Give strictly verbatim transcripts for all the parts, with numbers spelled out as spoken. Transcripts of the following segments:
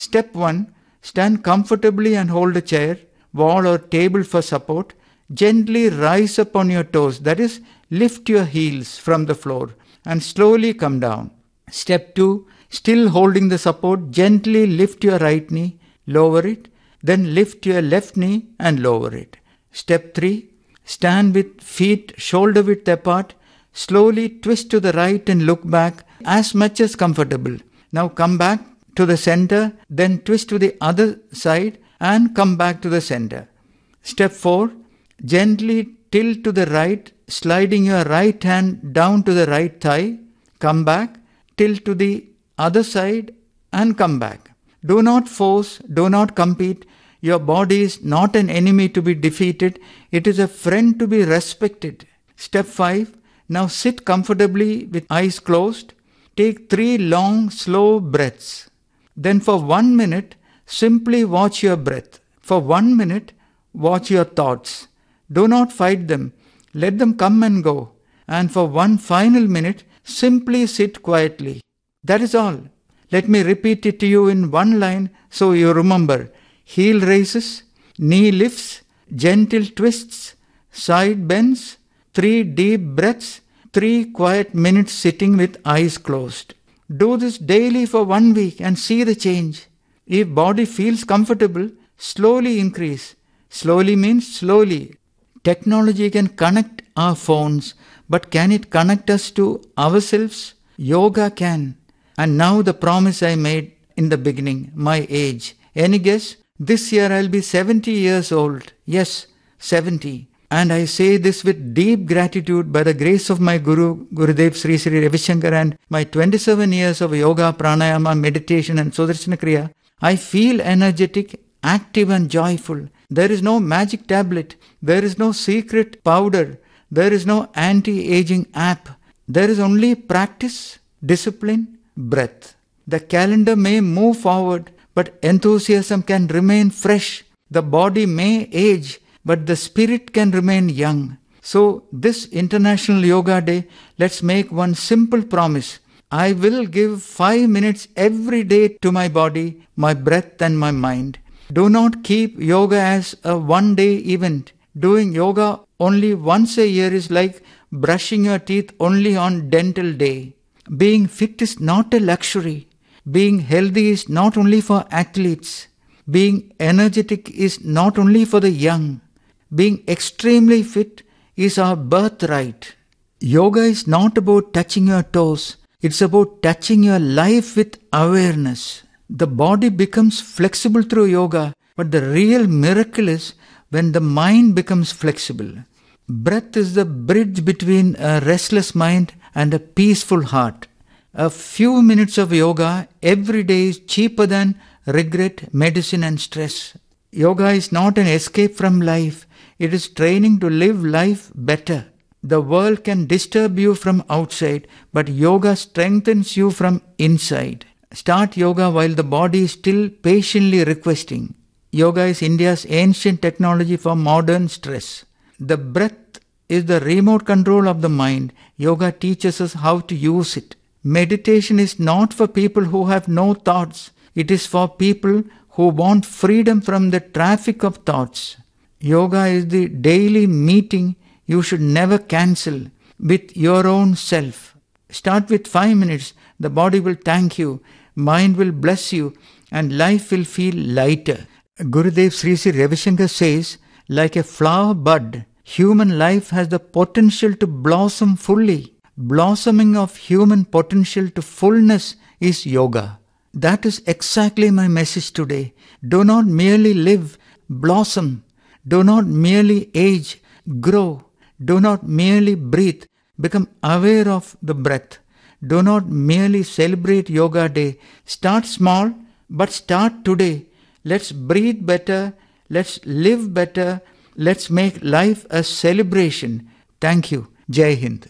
Step one. Stand comfortably and hold a chair, wall or table for support. Gently rise up on your toes, that is, lift your heels from the floor and slowly come down. Step two. Still holding the support, gently lift your right knee, lower it, then lift your left knee and lower it. Step three. Stand with feet shoulder width apart, slowly twist to the right and look back as much as comfortable. Now come back to the center, then twist to the other side and come back to the center. Step four. Gently tilt to the right, sliding your right hand down to the right thigh. Come back, tilt to the other side and come back. Do not force, do not compete. Your body is not an enemy to be defeated. It is a friend to be respected. Step five. Now sit comfortably with eyes closed. Take three long, slow breaths. Then for one minute, simply watch your breath. For one minute, watch your thoughts. Do not fight them. Let them come and go. And for one final minute, simply sit quietly. That is all. Let me repeat it to you in one line so you remember. Heel raises, knee lifts, gentle twists, side bends, three deep breaths, three quiet minutes sitting with eyes closed. Do this daily for one week and see the change. If body feels comfortable, slowly increase. Slowly means slowly. Technology can connect our phones, but can it connect us to ourselves? Yoga can. And now the promise I made in the beginning, my age. Any guess? This year I'll be seventy years old. Yes, seventy. And I say this with deep gratitude by the grace of my Guru, Gurudev Sri Sri Ravi Shankar, and my twenty-seven years of yoga, pranayama, meditation and Sudarshana Kriya. I feel energetic, active and joyful. There is no magic tablet. There is no secret powder. There is no anti-aging app. There is only practice, discipline, breath. The calendar may move forward, but enthusiasm can remain fresh. The body may age, but the spirit can remain young. So this International Yoga Day, let's make one simple promise. I will give five minutes every day to my body, my breath and my mind. Do not keep yoga as a one-day event. Doing yoga only once a year is like brushing your teeth only on dental day. Being fit is not a luxury. Being healthy is not only for athletes. Being energetic is not only for the young. Being extremely fit is our birthright. Yoga is not about touching your toes. It's about touching your life with awareness. The body becomes flexible through yoga, but the real miracle is when the mind becomes flexible. Breath is the bridge between a restless mind and a peaceful heart. A few minutes of yoga every day is cheaper than regret, medicine and stress. Yoga is not an escape from life. It is training to live life better. The world can disturb you from outside, but yoga strengthens you from inside. Start yoga while the body is still patiently requesting. Yoga is India's ancient technology for modern stress. The breath is the remote control of the mind. Yoga teaches us how to use it. Meditation is not for people who have no thoughts. It is for people who want freedom from the traffic of thoughts. Yoga is the daily meeting you should never cancel with your own self. Start with five minutes. The body will thank you, mind will bless you, and life will feel lighter. Gurudev Sri Sri Ravi Shankar says, like a flower bud, human life has the potential to blossom fully. Blossoming of human potential to fullness is yoga. That is exactly my message today. Do not merely live, blossom. Do not merely age, grow. Do not merely breathe, become aware of the breath. Do not merely celebrate Yoga Day. Start small, but start today. Let's breathe better. Let's live better. Let's make life a celebration. Thank you. Jai Hind.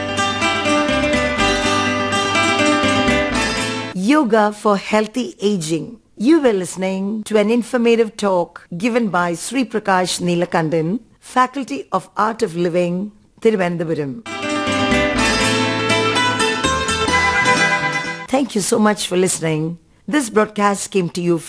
Yoga for Healthy Aging. You were listening to an informative talk given by Sri Prakash Neelakandan, Faculty of Art of Living, Thiruvananthapuram. Thank you so much for listening. This broadcast came to you